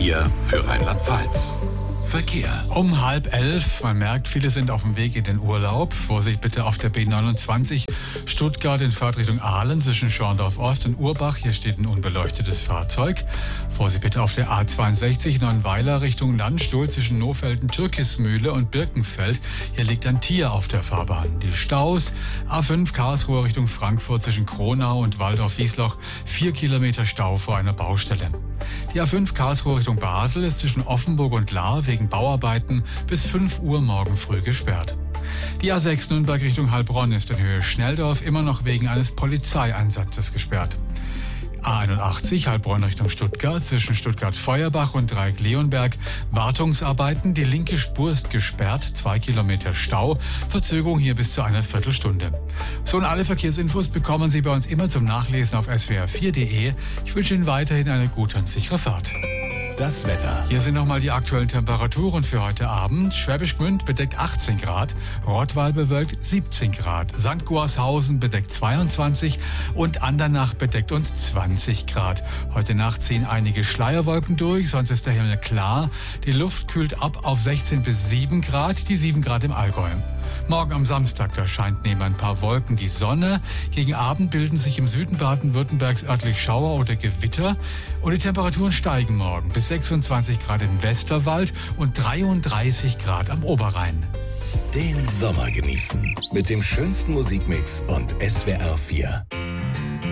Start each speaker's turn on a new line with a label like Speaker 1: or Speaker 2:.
Speaker 1: SWR4 für Rheinland-Pfalz. Verkehr.
Speaker 2: Um 10:30. Man merkt, viele sind auf dem Weg in den Urlaub. Vorsicht bitte auf der B29 Stuttgart in Fahrtrichtung Aalen zwischen Schorndorf Ost und Urbach. Hier steht ein unbeleuchtetes Fahrzeug. Vorsicht bitte auf der A62 Neuenweiler Richtung Landstuhl zwischen Nohfelden, Türkismühle und Birkenfeld. Hier liegt ein Tier auf der Fahrbahn. Die Staus. A5 Karlsruhe Richtung Frankfurt zwischen Kronau und Waldorf-Wiesloch. 4 Kilometer Stau vor einer Baustelle. Die A5 Karlsruhe Richtung Basel ist zwischen Offenburg und Lahr wegen Bauarbeiten bis 5 Uhr morgen früh gesperrt. Die A6 Nürnberg Richtung Heilbronn ist in Höhe Schnelldorf immer noch wegen eines Polizeieinsatzes gesperrt. A81 Heilbronn Richtung Stuttgart zwischen Stuttgart-Feuerbach und Dreieck-Leonberg. Wartungsarbeiten, die linke Spur ist gesperrt, 2 Kilometer Stau, Verzögerung hier bis zu einer Viertelstunde. So, und alle Verkehrsinfos bekommen Sie bei uns immer zum Nachlesen auf swr4.de. Ich wünsche Ihnen weiterhin eine gute und sichere Fahrt.
Speaker 1: Das Wetter.
Speaker 2: Hier sind nochmal die aktuellen Temperaturen für heute Abend. Schwäbisch Gmünd bedeckt 18 Grad, Rottweil bewölkt 17 Grad, St. Goarshausen bedeckt 22 und Andernach bedeckt uns 20 Grad. Heute Nacht ziehen einige Schleierwolken durch, sonst ist der Himmel klar. Die Luft kühlt ab auf 16 bis 7 Grad, die 7 Grad im Allgäu. Morgen am Samstag, da scheint neben ein paar Wolken die Sonne. Gegen Abend bilden sich im Süden Baden-Württembergs örtlich Schauer oder Gewitter. Und die Temperaturen steigen morgen bis 26 Grad im Westerwald und 33 Grad am Oberrhein.
Speaker 1: Den Sommer genießen mit dem schönsten Musikmix und SWR4.